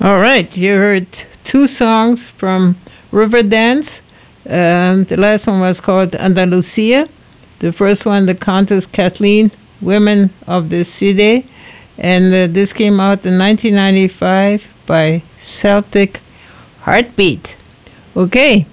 All right, you heard two songs from Riverdance. The last one was called Andalusia. The first one, the Countess Kathleen, Women of the City. And this came out in 1995 by Celtic Heartbeat. Okay.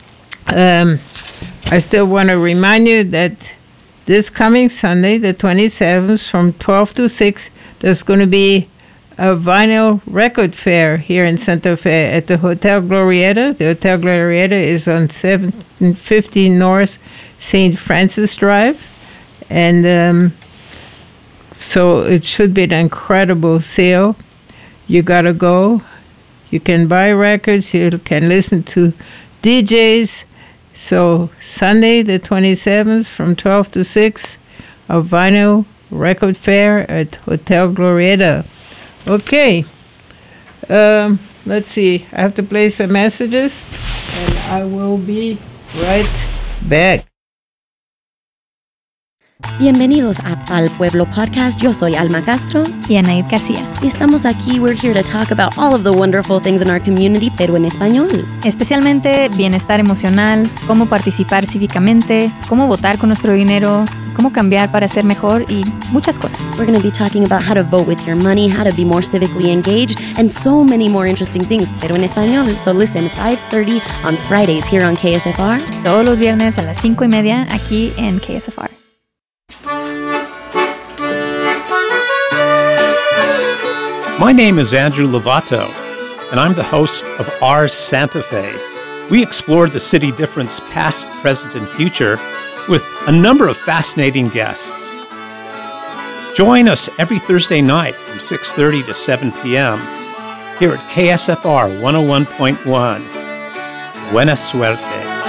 I still want to remind you that this coming Sunday, the 27th, from 12 to 6, there's going to be a vinyl record fair here in Santa Fe at the Hotel Glorieta. The Hotel Glorieta is on 750 North St. Francis Drive. And so it should be an incredible sale. You got to go. You can buy records. You can listen to DJs. So Sunday, the 27th, from 12 to 6, a vinyl record fair at Hotel Glorieta. Okay. Let's see. I have to play some messages, and I will be right back. Bienvenidos a Pal Pueblo Podcast. Yo soy Alma Castro. Y Anaid García. Y estamos aquí. We're here to talk about all of the wonderful things in our community, pero en español. Especialmente bienestar emocional, cómo participar cívicamente, cómo votar con nuestro dinero, cómo cambiar para ser mejor y muchas cosas. We're going to be talking about how to vote with your money, how to be more civically engaged, and so many more interesting things, pero en español. So listen, 5:30 on Fridays here on KSFR. Todos los viernes a las 5:30 aquí en KSFR. My name is Andrew Lovato, and I'm the host of Our Santa Fe. We explore the city difference past, present, and future with a number of fascinating guests. Join us every Thursday night from 6:30 to 7 p.m. here at KSFR 101.1. Buena suerte.